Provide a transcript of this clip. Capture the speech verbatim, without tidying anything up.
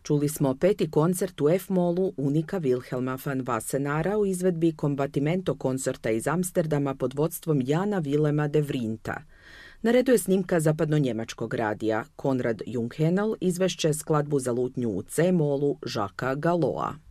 Čuli smo peti koncert u F-molu Unika Wilhelma van Wassenaara u izvedbi Combattimento koncerta iz Amsterdama pod vodstvom Jana Willema de Vrinta. Na redu je snimka zapadno-njemačkog radija. Konrad Jungheinel izvešće skladbu za lutnju u C-molu Jacquesa Galloa.